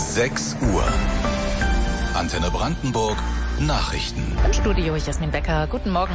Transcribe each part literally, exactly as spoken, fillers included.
sechs Uhr. Antenne Brandenburg Nachrichten. Im Studio Jasmin Becker. Guten Morgen.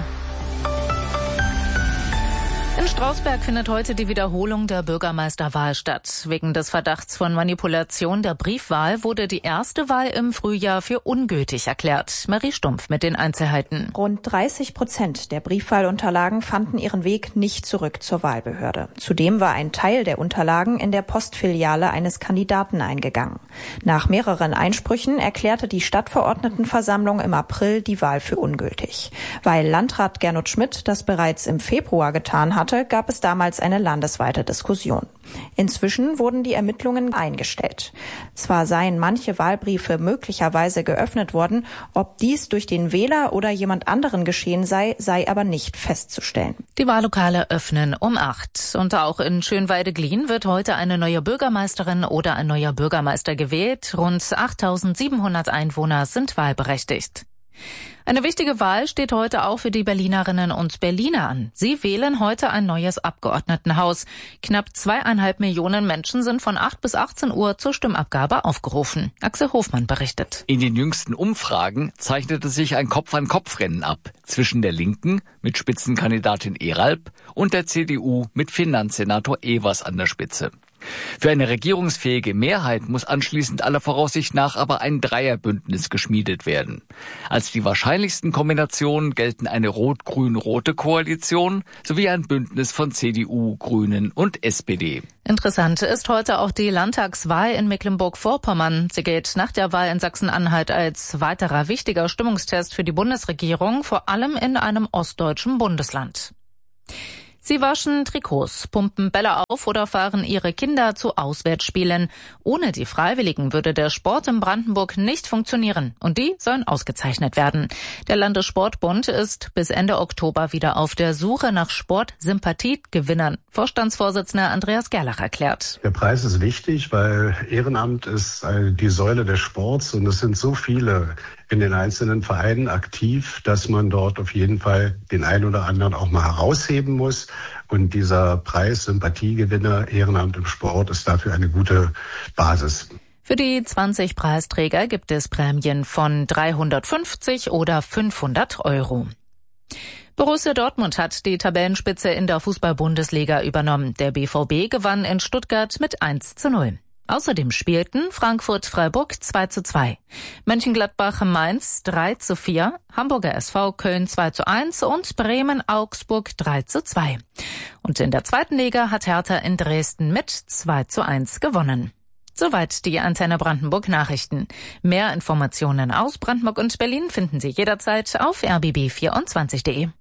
In Strausberg findet heute die Wiederholung der Bürgermeisterwahl statt. Wegen des Verdachts von Manipulation der Briefwahl wurde die erste Wahl im Frühjahr für ungültig erklärt. Marie Stumpf mit den Einzelheiten. Rund dreißig Prozent der Briefwahlunterlagen fanden ihren Weg nicht zurück zur Wahlbehörde. Zudem war ein Teil der Unterlagen in der Postfiliale eines Kandidaten eingegangen. Nach mehreren Einsprüchen erklärte die Stadtverordnetenversammlung im April die Wahl für ungültig. Weil Landrat Gernot Schmidt das bereits im Februar getan hatte, gab es damals eine landesweite Diskussion. Inzwischen wurden die Ermittlungen eingestellt. Zwar seien manche Wahlbriefe möglicherweise geöffnet worden, ob dies durch den Wähler oder jemand anderen geschehen sei, sei aber nicht festzustellen. Die Wahllokale öffnen um acht. Und auch in Schönweide-Glien wird heute eine neue Bürgermeisterin oder ein neuer Bürgermeister gewählt. Rund achttausendsiebenhundert Einwohner sind wahlberechtigt. Eine wichtige Wahl steht heute auch für die Berlinerinnen und Berliner an. Sie wählen heute ein neues Abgeordnetenhaus. Knapp zweieinhalb Millionen Menschen sind von acht bis achtzehn Uhr zur Stimmabgabe aufgerufen. Axel Hofmann berichtet. In den jüngsten Umfragen zeichnete sich ein Kopf-an-Kopf-Rennen ab zwischen der Linken mit Spitzenkandidatin Eralb und der C D U mit Finanzsenator Evers an der Spitze. Für eine regierungsfähige Mehrheit muss anschließend aller Voraussicht nach aber ein Dreierbündnis geschmiedet werden. Als die wahrscheinlichsten Kombinationen gelten eine rot-grün-rote Koalition sowie ein Bündnis von C D U, Grünen und S P D. Interessant ist heute auch die Landtagswahl in Mecklenburg-Vorpommern. Sie gilt nach der Wahl in Sachsen-Anhalt als weiterer wichtiger Stimmungstest für die Bundesregierung, vor allem in einem ostdeutschen Bundesland. Sie waschen Trikots, pumpen Bälle auf oder fahren ihre Kinder zu Auswärtsspielen. Ohne die Freiwilligen würde der Sport in Brandenburg nicht funktionieren. Und die sollen ausgezeichnet werden. Der Landessportbund ist bis Ende Oktober wieder auf der Suche nach Sportsympathiegewinnern. Vorstandsvorsitzender Andreas Gerlach erklärt. Der Preis ist wichtig, weil Ehrenamt ist die Säule des Sports und es sind so viele in den einzelnen Vereinen aktiv, dass man dort auf jeden Fall den einen oder anderen auch mal herausheben muss. Und dieser Preis Sympathiegewinner Ehrenamt im Sport ist dafür eine gute Basis. Für die zwanzig Preisträger gibt es Prämien von dreihundertfünfzig oder fünfhundert Euro. Borussia Dortmund hat die Tabellenspitze in der Fußball-Bundesliga übernommen. Der B V B gewann in Stuttgart mit eins zu null. Außerdem spielten Frankfurt-Freiburg zwei zu zwei, Mönchengladbach-Mainz drei zu vier, Hamburger S V Köln zwei zu eins und Bremen-Augsburg drei zu zwei. Und in der zweiten Liga hat Hertha in Dresden mit zwei zu eins gewonnen. Soweit die Antenne Brandenburg Nachrichten. Mehr Informationen aus Brandenburg und Berlin finden Sie jederzeit auf r b b vierundzwanzig punkt de.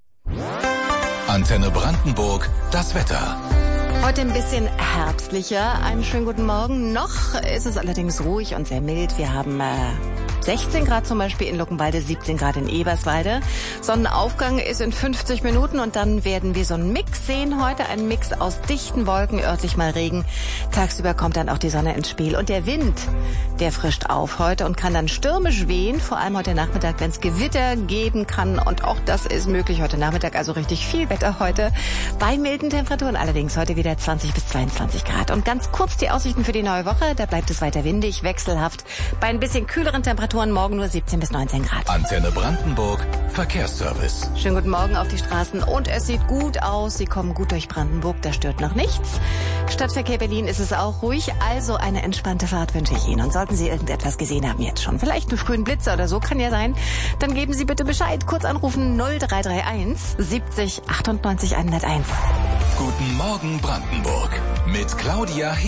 Antenne Brandenburg, das Wetter. Heute ein bisschen herbstlicher. Einen schönen guten Morgen. Noch ist es allerdings ruhig und sehr mild. Wir haben äh, sechzehn Grad zum Beispiel in Luckenwalde, siebzehn Grad in Eberswalde. Sonnenaufgang ist in fünfzig Minuten und dann werden wir so einen Mix sehen heute. Ein Mix aus dichten Wolken, örtlich mal Regen. Tagsüber kommt dann auch die Sonne ins Spiel. Und der Wind, der frischt auf heute und kann dann stürmisch wehen. Vor allem heute Nachmittag, wenn es Gewitter geben kann. Und auch das ist möglich heute Nachmittag. Also richtig viel Wetter heute. Bei milden Temperaturen allerdings heute wieder zwanzig bis zweiundzwanzig Grad. Und ganz kurz die Aussichten für die neue Woche. Da bleibt es weiter windig, wechselhaft. Bei ein bisschen kühleren Temperaturen morgen nur siebzehn bis neunzehn Grad. Antenne Brandenburg, Verkehrsservice. Schönen guten Morgen auf die Straßen. Und es sieht gut aus. Sie kommen gut durch Brandenburg. Da stört noch nichts. Stadtverkehr Berlin ist es auch ruhig. Also eine entspannte Fahrt wünsche ich Ihnen. Und sollten Sie irgendetwas gesehen haben jetzt schon, vielleicht einen frühen Blitzer oder so, kann ja sein, dann geben Sie bitte Bescheid. Kurz anrufen null drei drei eins siebzig achtundneunzig hunderteins. Guten Morgen Brandenburg mit Claudia